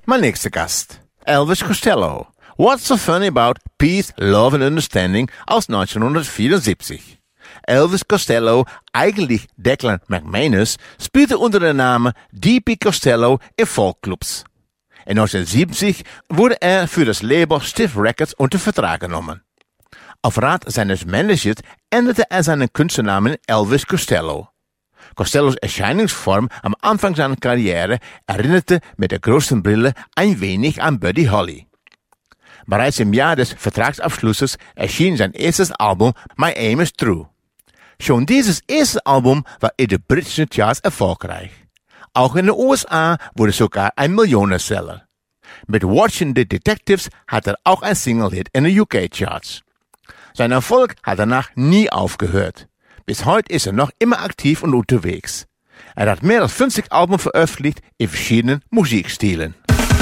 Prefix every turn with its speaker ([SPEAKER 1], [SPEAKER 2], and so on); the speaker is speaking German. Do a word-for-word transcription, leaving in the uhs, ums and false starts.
[SPEAKER 1] Mein nächster Gast, Elvis Costello. What's so funny about Peace, Love and Understanding aus neunzehnhundertvierundsiebzig? Elvis Costello, eigentlich Declan McManus, spielte unter dem Namen D P Costello in Folkclubs. In neunzehnhundertsiebzig wurde er für das Label Stiff Records unter Vertrag genommen. Auf Rat seines Managers änderte er seinen Künstlernamen Elvis Costello. Costellos Erscheinungsform am Anfang seiner Karriere erinnerte mit der großen Brille ein wenig an Buddy Holly. Bereits im Jahr des Vertragsabschlusses erschien sein erstes Album My Aim is True. Schon dieses erste Album war in den britischen Charts erfolgreich. Auch in den U S A wurde sogar ein Millionenseller. Mit Watching the Detectives hat er auch ein Single-Hit in den U K-Charts. Sein Erfolg hat danach nie aufgehört. Bis heute ist er noch immer aktiv und unterwegs. Er hat mehr als fünfzig Alben veröffentlicht in verschiedenen Musikstilen.